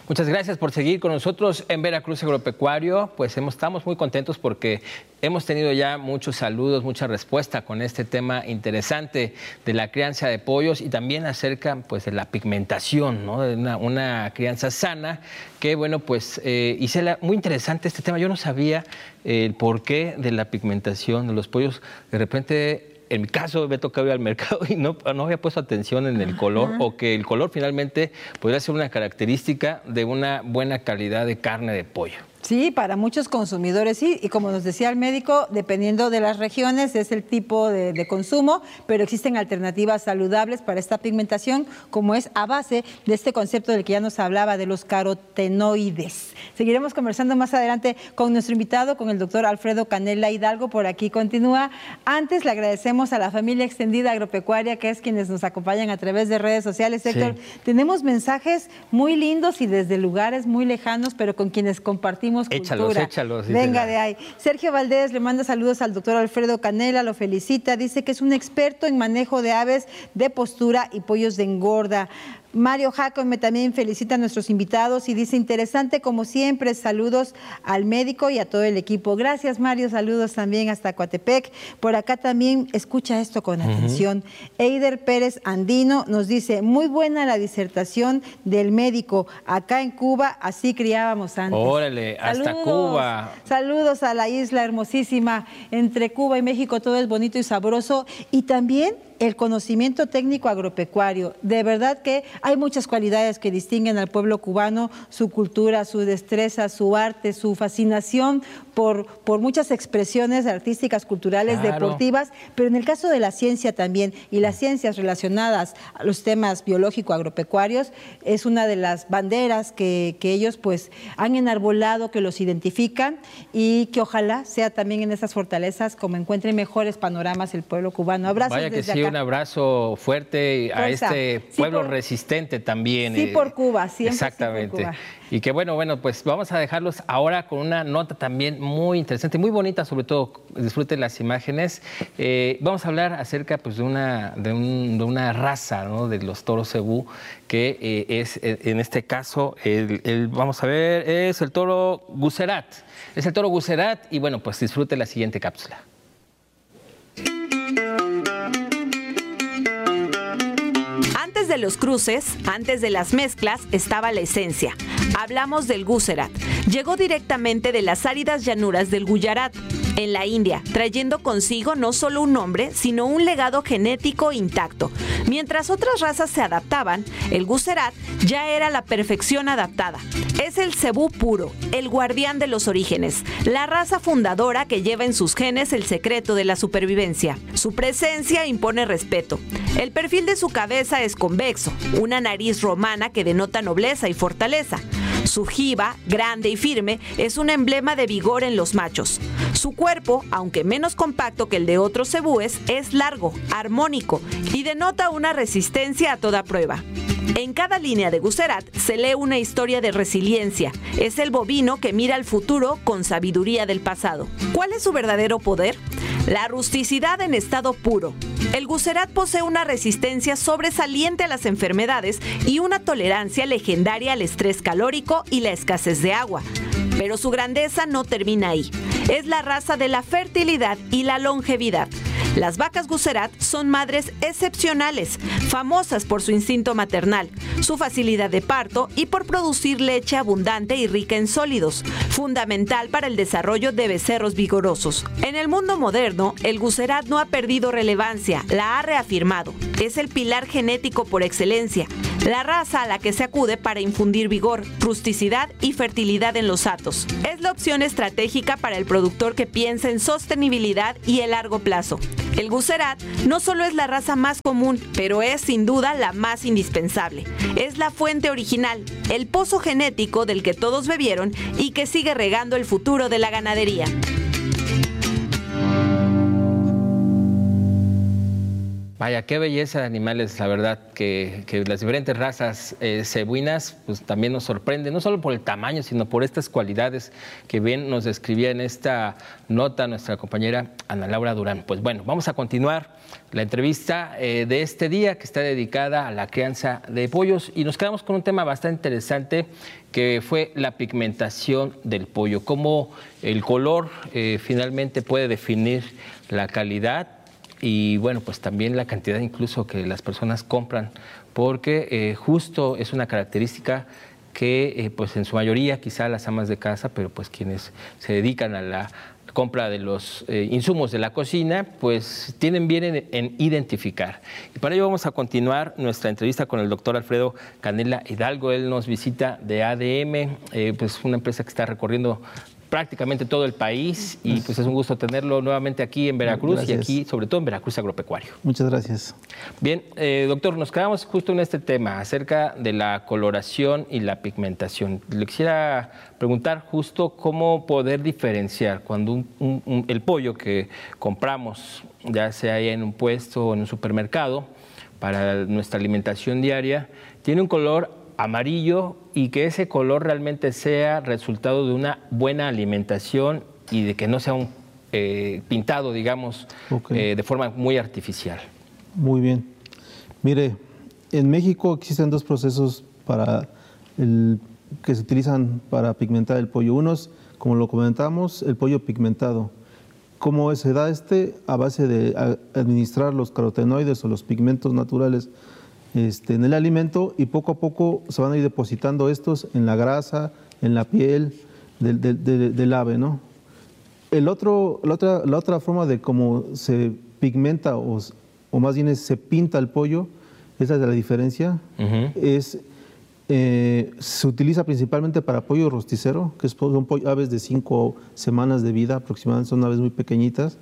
Muchas gracias por seguir con nosotros en Veracruz Agropecuario. Pues estamos muy contentos porque hemos tenido ya muchos saludos, mucha respuesta con este tema interesante de la crianza de pollos y también acerca pues de la pigmentación, ¿no? De una crianza sana, que bueno, pues Isela, muy interesante este tema. Yo no sabía el porqué de la pigmentación de los pollos. De repente, en mi caso, me tocaba ir al mercado y no había puesto atención en el color, o que el color finalmente podría ser una característica de una buena calidad de carne de pollo. Sí, para muchos consumidores sí, y como nos decía el médico, dependiendo de las regiones es el tipo de consumo, pero existen alternativas saludables para esta pigmentación, como es a base de este concepto del que ya nos hablaba, de los carotenoides. Seguiremos conversando más adelante con nuestro invitado, con el doctor Alfredo Canela Hidalgo, por aquí continúa. Antes le agradecemos a la familia extendida agropecuaria, que es quienes nos acompañan a través de redes sociales. Héctor, sí, tenemos mensajes muy lindos y desde lugares muy lejanos, pero con quienes compartimos cultura. Échalos. Venga de ahí. Sergio Valdés le manda saludos al doctor Alfredo Canela, lo felicita, dice que es un experto en manejo de aves de postura y pollos de engorda. Mario Jacome también felicita a nuestros invitados y dice, interesante como siempre, saludos al médico y a todo el equipo. Gracias, Mario, saludos también hasta Coatepec. Por acá también escucha esto con atención. Eider Pérez Andino nos dice, muy buena la disertación del médico. Acá en Cuba así criábamos antes. Órale, hasta Cuba. Saludos a la isla hermosísima. Entre Cuba y México todo es bonito y sabroso. Y también el conocimiento técnico agropecuario. De verdad que hay muchas cualidades que distinguen al pueblo cubano, su cultura, su destreza, su arte, su fascinación por muchas expresiones artísticas, culturales, claro, deportivas, pero en el caso de la ciencia también, y las ciencias relacionadas a los temas biológico-agropecuarios, es una de las banderas que ellos pues han enarbolado, que los identifican y que ojalá sea también en esas fortalezas como encuentren mejores panoramas el pueblo cubano. Abrazos desde acá. Un abrazo fuerte a este pueblo resistente también. Sí, por Cuba, siempre. Exactamente. Sí por Cuba. Y que bueno, pues vamos a dejarlos ahora con una nota también muy interesante, muy bonita, sobre todo, disfruten las imágenes. Vamos a hablar acerca pues de una raza, ¿no?, de los toros cebú, que es, en este caso, vamos a ver, es el toro Gucerat. Es el toro Gucerat y bueno, pues disfruten la siguiente cápsula. Antes de los cruces, antes de las mezclas, estaba la esencia. Hablamos del Gucerat. Llegó directamente de las áridas llanuras del Guyarat, en la India, trayendo consigo no solo un nombre, sino un legado genético intacto. Mientras otras razas se adaptaban, el Gucerat ya era la perfección adaptada. Es el cebú puro, el guardián de los orígenes, la raza fundadora que lleva en sus genes el secreto de la supervivencia. Su presencia impone respeto. El perfil de su cabeza es convexo, una nariz romana que denota nobleza y fortaleza. Su jiba, grande y firme, es un emblema de vigor en los machos. Su cuerpo, aunque menos compacto que el de otros cebúes, es largo, armónico y denota una resistencia a toda prueba. En cada línea de Gucerat se lee una historia de resiliencia. Es el bovino que mira al futuro con sabiduría del pasado. ¿Cuál es su verdadero poder? La rusticidad en estado puro. El Gucerat posee una resistencia sobresaliente a las enfermedades y una tolerancia legendaria al estrés calórico y la escasez de agua. Pero su grandeza no termina ahí. Es la raza de la fertilidad y la longevidad. Las vacas Gucerat son madres excepcionales, famosas por su instinto maternal, su facilidad de parto y por producir leche abundante y rica en sólidos, fundamental para el desarrollo de becerros vigorosos. En el mundo moderno, el Gucerat no ha perdido relevancia, la ha reafirmado. Es el pilar genético por excelencia, la raza a la que se acude para infundir vigor, rusticidad y fertilidad en los hatos. Es la opción estratégica para el productor que piensa en sostenibilidad y el largo plazo. El Gucerat no solo es la raza más común, pero es sin duda la más indispensable. Es la fuente original, el pozo genético del que todos bebieron y que sigue regando el futuro de la ganadería. Vaya, qué belleza de animales, la verdad, que las diferentes razas cebuinas pues también nos sorprenden, no solo por el tamaño, sino por estas cualidades que bien nos describía en esta nota nuestra compañera Ana Laura Durán. Pues bueno, vamos a continuar la entrevista de este día que está dedicada a la crianza de pollos y nos quedamos con un tema bastante interesante que fue la pigmentación del pollo, cómo el color finalmente puede definir la calidad y bueno, pues también la cantidad incluso que las personas compran, porque justo es una característica que pues en su mayoría quizá las amas de casa, pero pues quienes se dedican a la compra de los insumos de la cocina, pues tienen bien en identificar. Y para ello vamos a continuar nuestra entrevista con el doctor Alfredo Canela Hidalgo. Él nos visita de ADM, pues una empresa que está recorriendo prácticamente todo el país y pues es un gusto tenerlo nuevamente aquí en Veracruz. Gracias. Y aquí sobre todo en Veracruz Agropecuario. Muchas gracias. Bien, doctor, nos quedamos justo en este tema acerca de la coloración y la pigmentación. Le quisiera preguntar justo cómo poder diferenciar cuando el pollo que compramos, ya sea en un puesto o en un supermercado, para nuestra alimentación diaria, tiene un color amarillo y que ese color realmente sea resultado de una buena alimentación y de que no sea un pintado, digamos, de forma muy artificial. Muy bien. Mire, en México existen dos procesos que se utilizan para pigmentar el pollo. Uno es, como lo comentamos, el pollo pigmentado. ¿Cómo se da a base de administrar los carotenoides o los pigmentos naturales en el alimento y poco a poco se van a ir depositando estos en la grasa, en la piel del ave, ¿no? La otra forma de cómo se pigmenta o más bien se pinta el pollo, esa es la diferencia, se utiliza principalmente para pollo rosticero, que son aves de 5 semanas de vida aproximadamente, son aves muy pequeñitas,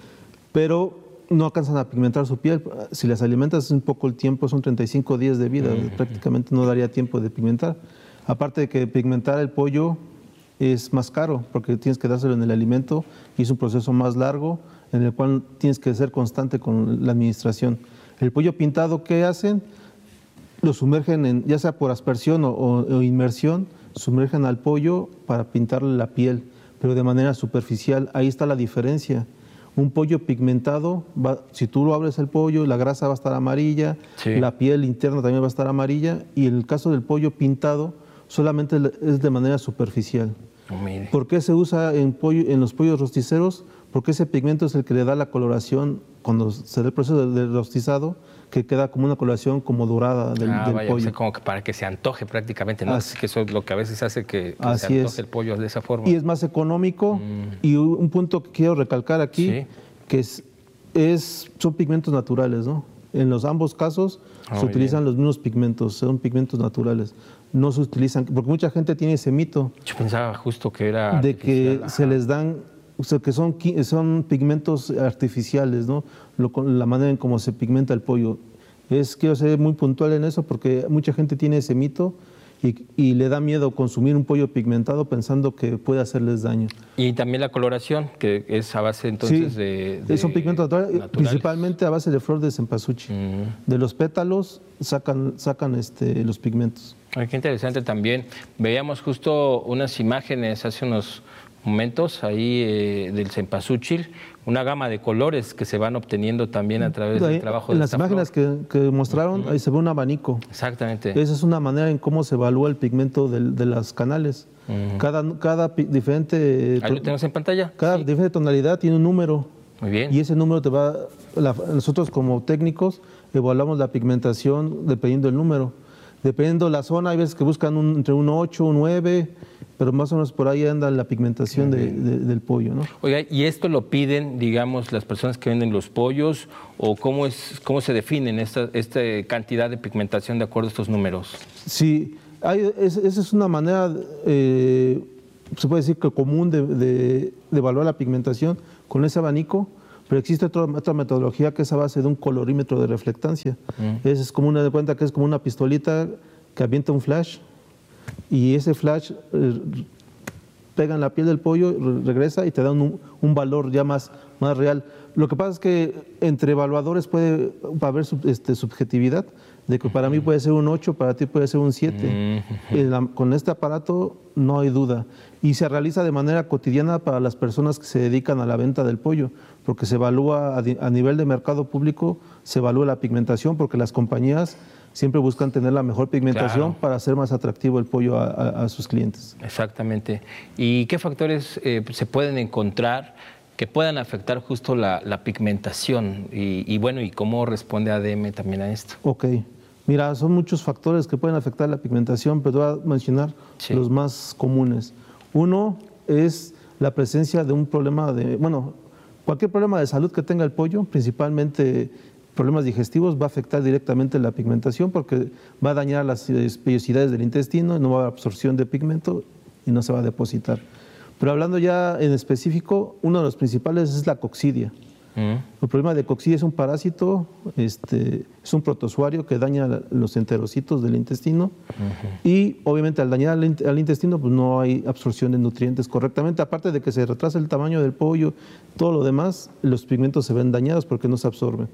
pero no alcanzan a pigmentar su piel. Si las alimentas un poco el tiempo, son 35 días de vida, prácticamente no daría tiempo de pigmentar. Aparte de que pigmentar el pollo es más caro, porque tienes que dárselo en el alimento y es un proceso más largo en el cual tienes que ser constante con la administración. El pollo pintado, ¿qué hacen? Lo sumergen, ya sea por aspersión o inmersión, sumergen al pollo para pintarle la piel, pero de manera superficial. Ahí está la diferencia. Un pollo pigmentado, si tú lo abres el pollo, la grasa va a estar amarilla, sí, la piel interna también va a estar amarilla, y en el caso del pollo pintado, solamente es de manera superficial. Oh, ¿por qué se usa en los pollos rosticeros? Porque ese pigmento es el que le da la coloración, cuando se da el proceso de rostizado, que queda como una coloración como dorada del pollo. O sea, como que para que se antoje prácticamente, ¿no? Que eso es lo que a veces hace que se antoje el pollo de esa forma. Y es más económico. Y un punto que quiero recalcar aquí, que son pigmentos naturales, ¿no? En ambos casos se utilizan los mismos pigmentos, son pigmentos naturales. No se utilizan, porque mucha gente tiene ese mito. Yo pensaba justo que era de que se les dan, o sea, que son pigmentos artificiales, ¿no? La manera en cómo se pigmenta el pollo. Quiero ser muy puntual en eso porque mucha gente tiene ese mito y le da miedo consumir un pollo pigmentado pensando que puede hacerles daño. Y también la coloración, que es a base entonces de son pigmentos naturales, principalmente a base de flor de cempasúchil. De los pétalos sacan los pigmentos. Ay, qué interesante también. Veíamos justo unas imágenes hace unos momentos ahí del cempasúchil, una gama de colores que se van obteniendo también a través del trabajo de esta flor. En las imágenes que mostraron, ahí se ve un abanico. Exactamente. Esa es una manera en cómo se evalúa el pigmento de las canales. Cada diferente... Ahí lo tenemos en pantalla. Cada diferente tonalidad tiene un número. Muy bien. Y ese número nosotros como técnicos evaluamos la pigmentación dependiendo del número. Dependiendo de la zona, hay veces que buscan entre un 8, un 9, pero más o menos por ahí anda la pigmentación del pollo, ¿no? Oiga, ¿y esto lo piden, digamos, las personas que venden los pollos o cómo se definen esta cantidad de pigmentación de acuerdo a estos números? Sí, esa es una manera, se puede decir que común de evaluar la pigmentación con ese abanico, pero existe otra metodología que es a base de un colorímetro de reflectancia. Es como de cuenta que es como una pistolita que avienta un flash y ese flash pega en la piel del pollo, regresa y te da un valor ya más real. Lo que pasa es que entre evaluadores puede haber subjetividad, de que para mí puede ser un 8, para ti puede ser un 7. Con este aparato no hay duda. Y se realiza de manera cotidiana para las personas que se dedican a la venta del pollo, porque se evalúa a nivel de mercado público, se evalúa la pigmentación, porque las compañías siempre buscan tener la mejor pigmentación para hacer más atractivo el pollo a sus clientes. Exactamente. ¿Y qué factores se pueden encontrar que puedan afectar justo la pigmentación? Y bueno, ¿y cómo responde ADM también a esto? Ok. Mira, son muchos factores que pueden afectar la pigmentación, pero voy a mencionar los más comunes. Uno es la presencia de un problema cualquier problema de salud que tenga el pollo, principalmente problemas digestivos, va a afectar directamente la pigmentación porque va a dañar las vellosidades del intestino, no va a haber absorción de pigmento y no se va a depositar. Pero hablando ya en específico, uno de los principales es la coccidia. El problema de coccidia es un parásito, es un protozoario que daña los enterocitos del intestino y obviamente al dañar al intestino pues no hay absorción de nutrientes correctamente, aparte de que se retrasa el tamaño del pollo, todo lo demás, los pigmentos se ven dañados porque no se absorben.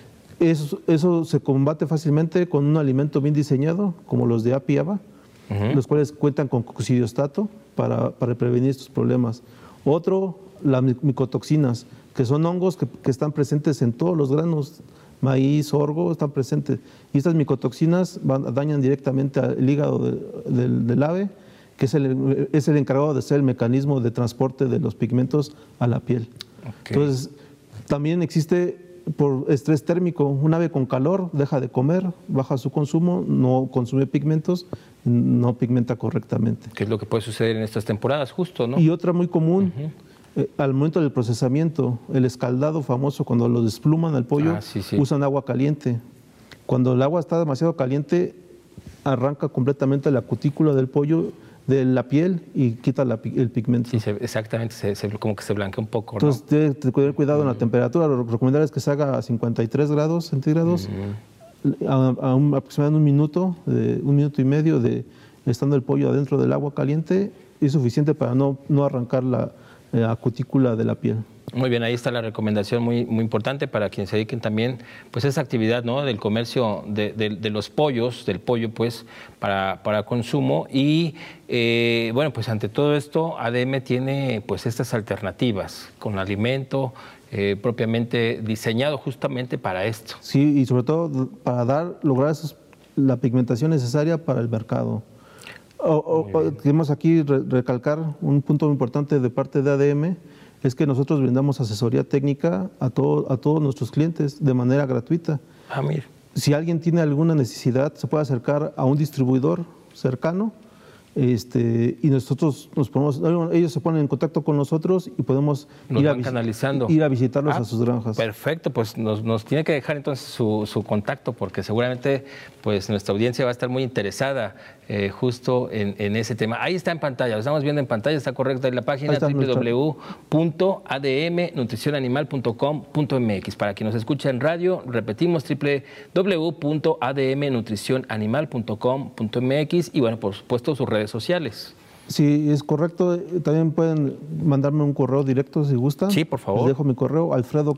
Eso se combate fácilmente con un alimento bien diseñado, como los de API ABA, los cuales cuentan con coccidiostato para prevenir estos problemas. Otro, las micotoxinas, que son hongos que están presentes en todos los granos, maíz, sorgo, están presentes. Y estas micotoxinas dañan directamente al hígado del ave, que es el encargado de ser el mecanismo de transporte de los pigmentos a la piel. Entonces, también existe por estrés térmico, un ave con calor deja de comer, baja su consumo, no consume pigmentos, no pigmenta correctamente. ¿Qué es lo que puede suceder en estas temporadas justo, no? Y otra muy común, al momento del procesamiento, el escaldado famoso, cuando lo despluman al pollo, usan agua caliente. Cuando el agua está demasiado caliente, arranca completamente la cutícula del pollo de la piel y quita el pigmento. Sí, exactamente, como que se blanquea un poco, ¿no? Entonces, debe tener cuidado en la temperatura. Lo recomendable es que se haga a 53 grados centígrados, aproximadamente un minuto y medio de estando el pollo adentro del agua caliente, es suficiente para no arrancar la cutícula de la piel. Muy bien, ahí está la recomendación muy importante para quienes se dediquen también pues a esa actividad, ¿no?, del comercio de los pollos, del pollo pues para consumo. Y bueno, pues ante todo esto ADM tiene pues estas alternativas con alimento propiamente diseñado justamente para esto. Sí, y sobre todo para lograr la pigmentación necesaria para el mercado. Queremos aquí recalcar un punto muy importante de parte de ADM, es que nosotros brindamos asesoría técnica a todos nuestros clientes de manera gratuita. Mira. Si alguien tiene alguna necesidad, se puede acercar a un distribuidor cercano y nosotros ellos se ponen en contacto con nosotros y podemos ir a visitarlos a sus granjas. Perfecto, pues nos tiene que dejar entonces su contacto, porque seguramente pues nuestra audiencia va a estar muy interesada justo en ese tema. Ahí está en pantalla, lo estamos viendo en pantalla, está correcta en la página www.admnutricionanimal.com.mx. Para quien nos escucha en radio, repetimos, www.admnutricionanimal.com.mx, y bueno, por supuesto sus redes sociales. Sí, es correcto. También pueden mandarme un correo directo si gustan. Sí, por favor. Les dejo mi correo,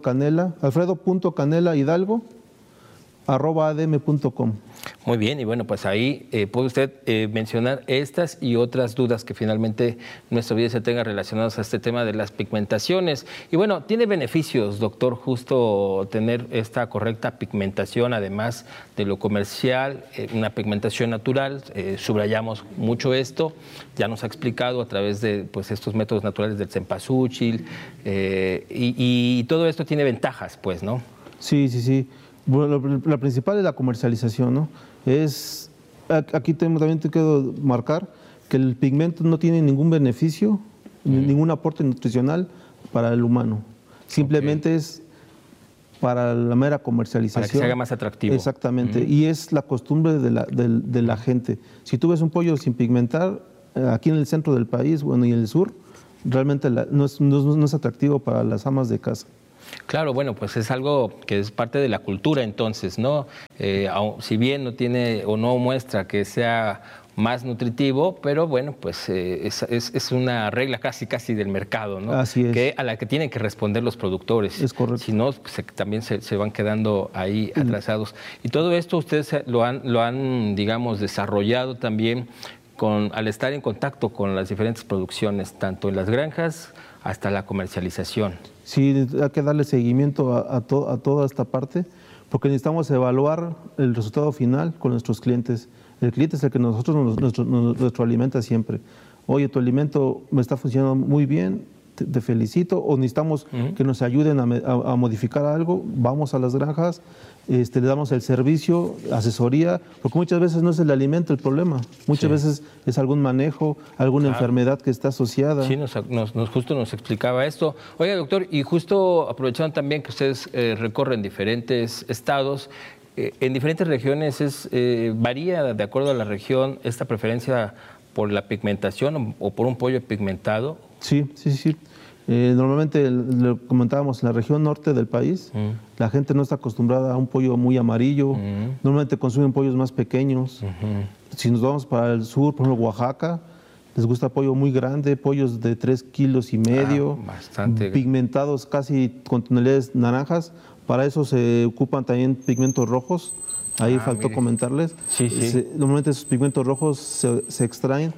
alfredo.canela@adm.com. Muy bien, y bueno, pues ahí puede usted mencionar estas y otras dudas que finalmente nuestra audiencia tenga relacionadas a este tema de las pigmentaciones. Y bueno, tiene beneficios, doctor, justo tener esta correcta pigmentación, además de lo comercial, una pigmentación natural. Subrayamos mucho esto, ya nos ha explicado a través de pues estos métodos naturales del cempasúchil, y todo esto tiene ventajas, pues, ¿no? Sí. Bueno, la principal es la comercialización, ¿no? Aquí también te quiero marcar que el pigmento no tiene ningún beneficio, ningún aporte nutricional para el humano. Simplemente es para la mera comercialización. Para que se haga más atractivo. Exactamente. Y es la costumbre de la gente. Si tú ves un pollo sin pigmentar, aquí en el centro del país, bueno, y en el sur, realmente no es atractivo para las amas de casa. Claro, bueno, pues es algo que es parte de la cultura entonces, ¿no? Si bien no tiene o no muestra que sea más nutritivo, pero bueno, pues es una regla casi del mercado, ¿no? Así es. A la que tienen que responder los productores. Es correcto. Si no, también se van quedando ahí atrasados. Y todo esto ustedes lo han, digamos, desarrollado también al estar en contacto con las diferentes producciones, tanto en las granjas hasta la comercialización. Sí, hay que darle seguimiento a toda esta parte, porque necesitamos evaluar el resultado final con nuestros clientes. El cliente es el que nuestro alimenta siempre. Oye, tu alimento me está funcionando muy bien, te felicito, o necesitamos que nos ayuden a modificar algo, vamos a las granjas, le damos el servicio, asesoría, porque muchas veces no es el alimento el problema, muchas veces es algún manejo, alguna enfermedad que está asociada. Sí, justo nos explicaba esto. Oiga, doctor, y justo aprovechando también que ustedes recorren diferentes estados, en diferentes regiones varía de acuerdo a la región esta preferencia por la pigmentación o por un pollo pigmentado. Sí. Normalmente, lo comentábamos, en la región norte del país, la gente no está acostumbrada a un pollo muy amarillo, normalmente consumen pollos más pequeños. Si nos vamos para el sur, por ejemplo, Oaxaca, les gusta pollo muy grande, pollos de 3,5 kilos, bastante pigmentados casi con tonalidades naranjas. Para eso se ocupan también pigmentos rojos, ahí faltó comentarles. Normalmente esos pigmentos rojos se extraen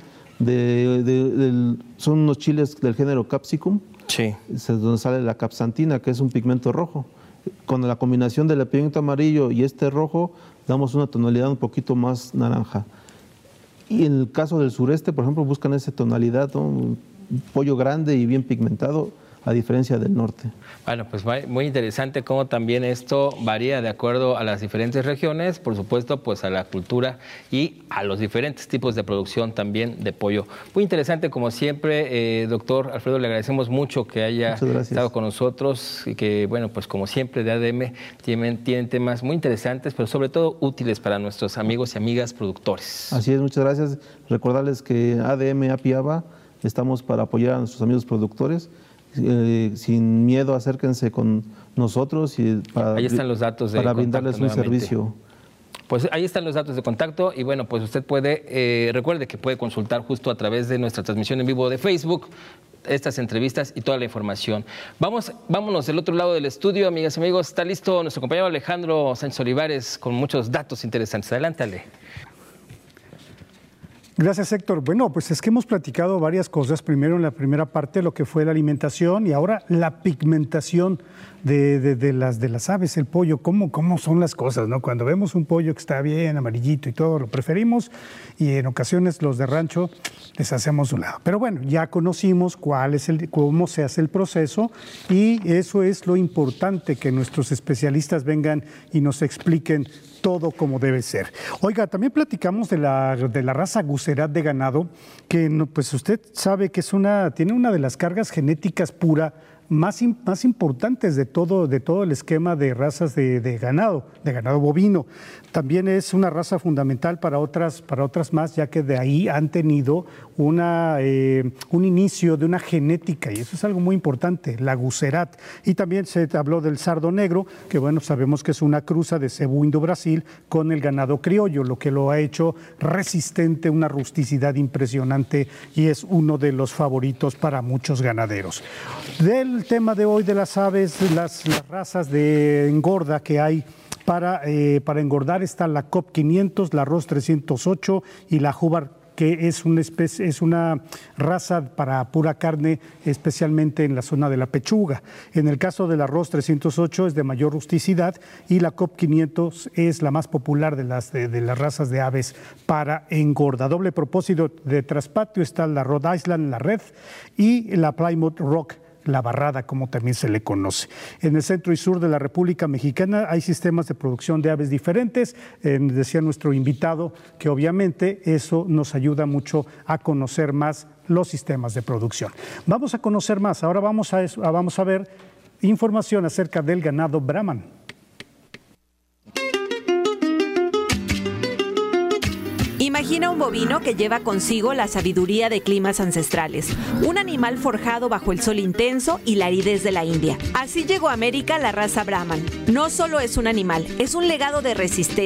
son unos chiles del género capsicum, donde sale la capsantina, que es un pigmento rojo. Con la combinación del pigmento amarillo y este rojo, damos una tonalidad un poquito más naranja. Y en el caso del sureste, por ejemplo, buscan esa tonalidad, ¿no? Un pollo grande y bien pigmentado, a diferencia del norte. Bueno, pues muy interesante cómo también esto varía de acuerdo a las diferentes regiones, por supuesto, pues a la cultura y a los diferentes tipos de producción también de pollo. Muy interesante, como siempre, doctor Alfredo, le agradecemos mucho que haya estado con nosotros y que, bueno, pues como siempre de ADM tienen temas muy interesantes, pero sobre todo útiles para nuestros amigos y amigas productores. Así es, muchas gracias. Recordarles que ADM API-ABA estamos para apoyar a nuestros amigos productores. Sin miedo, acérquense con nosotros ahí están los datos para brindarles un servicio. Pues ahí están los datos de contacto y bueno, pues usted puede, recuerde que puede consultar justo a través de nuestra transmisión en vivo de Facebook estas entrevistas y toda la información. Vámonos del otro lado del estudio, amigas y amigos. Está listo nuestro compañero Alejandro Sánchez Olivares con muchos datos interesantes. Adelante, Ale. Gracias, Héctor. Bueno, pues es que hemos platicado varias cosas. Primero, en la primera parte, lo que fue la alimentación y ahora la pigmentación de las aves, el pollo. ¿Cómo son las cosas, ¿no? Cuando vemos un pollo que está bien amarillito y todo, lo preferimos y en ocasiones los de rancho les hacemos un lado. Pero bueno, ya conocimos cómo se hace el proceso y eso es lo importante, que nuestros especialistas vengan y nos expliquen todo como debe ser. Oiga, también platicamos de la raza Gucerat de ganado, que pues usted sabe que tiene una de las cargas genéticas pura más importantes de todo el esquema de razas de ganado bovino. También es una raza fundamental para otras más, ya que de ahí han tenido un inicio de una genética, y eso es algo muy importante, la Gucerat. Y también se habló del sardo negro, que bueno, sabemos que es una cruza de Cebu Indo-Brasil con el ganado criollo, lo que lo ha hecho resistente, una rusticidad impresionante, y es uno de los favoritos para muchos ganaderos. Del tema de hoy de las aves, las razas de engorda que hay para engordar, está la COP 500, la Ross 308 y la Hubbard, que es una raza para pura carne, especialmente en la zona de la pechuga. En el caso de la Ross 308 es de mayor rusticidad y la COP 500 es la más popular de las razas de aves para engorda. Doble propósito de traspatio está la Rhode Island, la Red, y la Plymouth Rock, la barrada, como también se le conoce. En el centro y sur de la República Mexicana hay sistemas de producción de aves diferentes. Decía nuestro invitado que obviamente eso nos ayuda mucho a conocer más los sistemas de producción. Vamos a conocer más. Ahora vamos a ver información acerca del ganado Brahman. Imagina un bovino que lleva consigo la sabiduría de climas ancestrales, un animal forjado bajo el sol intenso y la aridez de la India. Así llegó a América la raza Brahman. No solo es un animal, es un legado de resistencia.